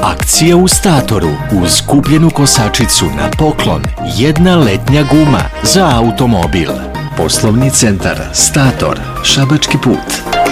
Akcija u Statoru. Uz kupljenu kosačicu na poklon 1 letnja guma za automobil. Poslovni centar Stator, Šabački put.